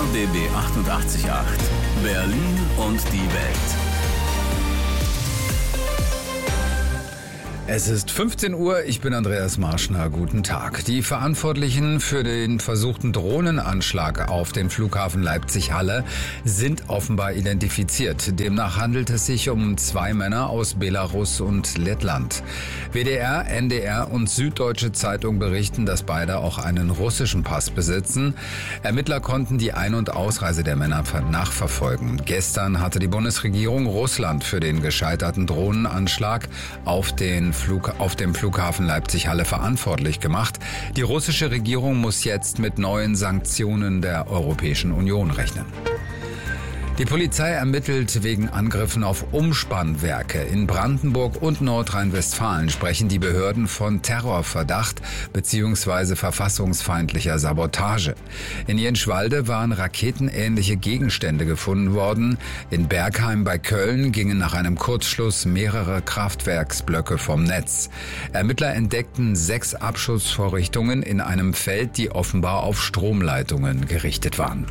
RBB 88.8 Berlin und die Welt. Es ist 15 Uhr, ich bin Andreas Marschner, guten Tag. Die Verantwortlichen für den versuchten Drohnenanschlag auf den Flughafen Leipzig-Halle sind offenbar identifiziert. Demnach handelt es sich um 2 Männer aus Belarus und Lettland. WDR, NDR und Süddeutsche Zeitung berichten, dass beide auch einen russischen Pass besitzen. Ermittler konnten die Ein- und Ausreise der Männer nachverfolgen. Gestern hatte die Bundesregierung Russland für den gescheiterten Drohnenanschlag auf dem Flughafen Leipzig-Halle verantwortlich gemacht. Die russische Regierung muss jetzt mit neuen Sanktionen der Europäischen Union rechnen. Die Polizei ermittelt wegen Angriffen auf Umspannwerke. In Brandenburg und Nordrhein-Westfalen sprechen die Behörden von Terrorverdacht bzw. verfassungsfeindlicher Sabotage. In Jenschwalde waren raketenähnliche Gegenstände gefunden worden. In Bergheim bei Köln gingen nach einem Kurzschluss mehrere Kraftwerksblöcke vom Netz. Ermittler entdeckten 6 Abschussvorrichtungen in einem Feld, die offenbar auf Stromleitungen gerichtet waren.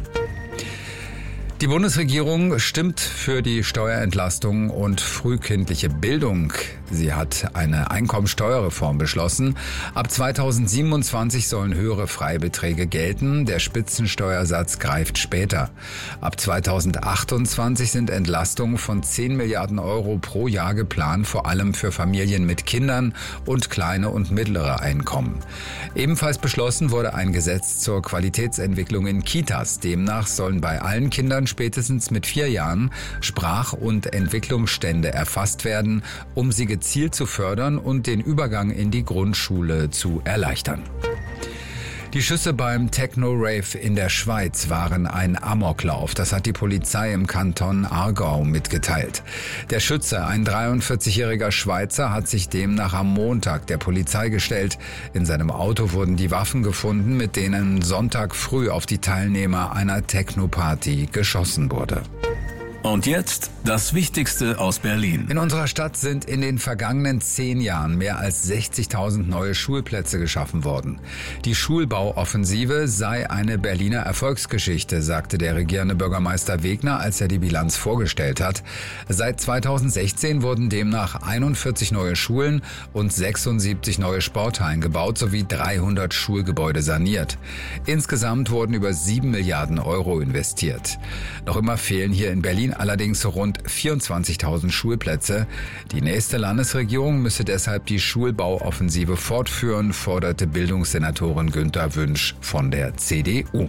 Die Bundesregierung stimmt für die Steuerentlastung und frühkindliche Bildung. Sie hat eine Einkommensteuerreform beschlossen. Ab 2027 sollen höhere Freibeträge gelten. Der Spitzensteuersatz greift später. Ab 2028 sind Entlastungen von 10 Milliarden Euro pro Jahr geplant, vor allem für Familien mit Kindern und kleine und mittlere Einkommen. Ebenfalls beschlossen wurde ein Gesetz zur Qualitätsentwicklung in Kitas. Demnach sollen bei allen Kindern spätestens mit 4 Jahren Sprach- und Entwicklungsstände erfasst werden, um sie gezielt zu fördern und den Übergang in die Grundschule zu erleichtern. Die Schüsse beim Techno-Rave in der Schweiz waren ein Amoklauf. Das hat die Polizei im Kanton Aargau mitgeteilt. Der Schütze, ein 43-jähriger Schweizer, hat sich demnach am Montag der Polizei gestellt. In seinem Auto wurden die Waffen gefunden, mit denen Sonntag früh auf die Teilnehmer einer Techno-Party geschossen wurde. Und jetzt das Wichtigste aus Berlin. In unserer Stadt sind in den vergangenen 10 Jahren mehr als 60.000 neue Schulplätze geschaffen worden. Die Schulbauoffensive sei eine Berliner Erfolgsgeschichte, sagte der regierende Bürgermeister Wegner, als er die Bilanz vorgestellt hat. Seit 2016 wurden demnach 41 neue Schulen und 76 neue Sporthallen gebaut sowie 300 Schulgebäude saniert. Insgesamt wurden über 7 Milliarden Euro investiert. Noch immer fehlen hier in Berlin allerdings rund 24.000 Schulplätze. Die nächste Landesregierung müsse deshalb die Schulbauoffensive fortführen, forderte Bildungssenatorin Günther Wünsch von der CDU.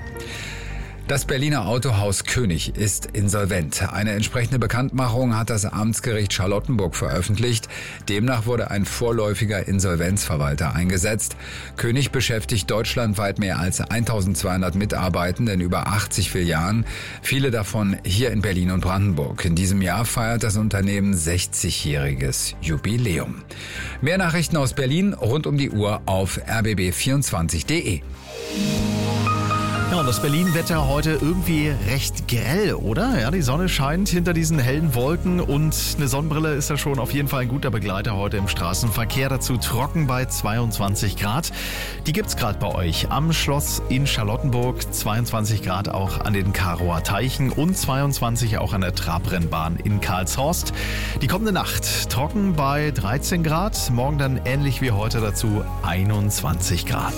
Das Berliner Autohaus König ist insolvent. Eine entsprechende Bekanntmachung hat das Amtsgericht Charlottenburg veröffentlicht. Demnach wurde ein vorläufiger Insolvenzverwalter eingesetzt. König beschäftigt deutschlandweit mehr als 1.200 Mitarbeitende in über 80 Filialen, viele davon hier in Berlin und Brandenburg. In diesem Jahr feiert das Unternehmen 60-jähriges Jubiläum. Mehr Nachrichten aus Berlin rund um die Uhr auf rbb24.de. Ja, und das Berlin-Wetter heute irgendwie recht grell, oder? Ja, die Sonne scheint hinter diesen hellen Wolken und eine Sonnenbrille ist ja schon auf jeden Fall ein guter Begleiter heute im Straßenverkehr. Dazu trocken bei 22 Grad. Die gibt's gerade bei euch am Schloss in Charlottenburg, 22 Grad auch an den Karower Teichen und 22 auch an der Trabrennbahn in Karlshorst. Die kommende Nacht trocken bei 13 Grad, morgen dann ähnlich wie heute dazu 21 Grad.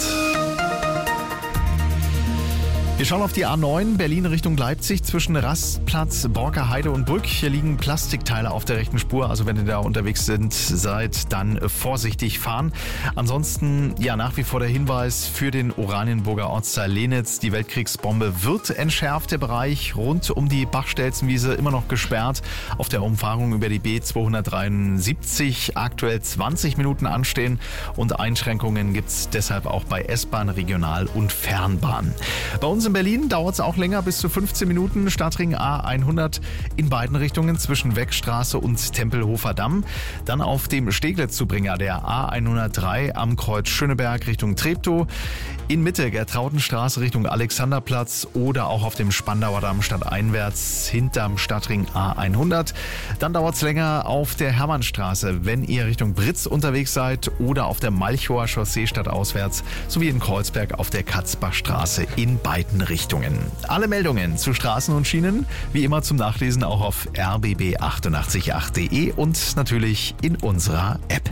Wir schauen auf die A9 Berlin Richtung Leipzig zwischen Rastplatz, Borker Heide und Brück. Hier liegen Plastikteile auf der rechten Spur. Also wenn ihr da unterwegs seid, dann vorsichtig fahren. Ansonsten ja nach wie vor der Hinweis für den Oranienburger Ortsteil Lenitz. Die Weltkriegsbombe wird entschärft. Der Bereich rund um die Bachstelzenwiese immer noch gesperrt. Auf der Umfahrung über die B273 aktuell 20 Minuten anstehen. Und Einschränkungen gibt's deshalb auch bei S-Bahn, Regional- und Fernbahn. Bei uns in Berlin dauert es auch länger, bis zu 15 Minuten. Stadtring A100 in beiden Richtungen zwischen Weckstraße und Tempelhofer Damm. Dann auf dem Steglitz-Zubringer der A103 am Kreuz Schöneberg Richtung Treptow. In Mitte Gertraudenstraße Richtung Alexanderplatz oder auch auf dem Spandauer Damm stadteinwärts hinterm Stadtring A100. Dann dauert es länger auf der Hermannstraße, wenn ihr Richtung Britz unterwegs seid oder auf der Malchower Chaussee stadtauswärts sowie in Kreuzberg auf der Katzbachstraße in beiden Einrichtungen. Alle Meldungen zu Straßen und Schienen, wie immer zum Nachlesen auch auf rbb888.de und natürlich in unserer App.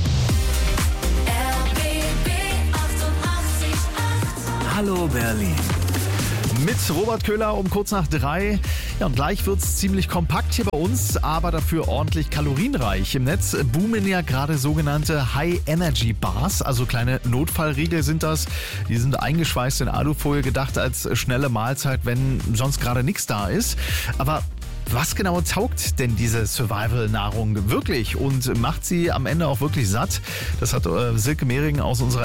Hallo Berlin. Mit Robert Köhler um kurz nach 3. Ja, und gleich wird's ziemlich kompakt hier bei uns, aber dafür ordentlich kalorienreich. Im Netz boomen ja gerade sogenannte High-Energy-Bars, also kleine Notfallriegel sind das. Die sind eingeschweißt in Alufolie, gedacht als schnelle Mahlzeit, wenn sonst gerade nichts da ist. Aber was genau taugt denn diese Survival-Nahrung wirklich und macht sie am Ende auch wirklich satt? Das hat Silke Mehring aus unserer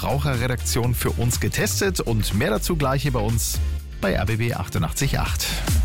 RBB-Verbraucherredaktion für uns getestet und mehr dazu gleich hier bei uns bei RBB 88.8.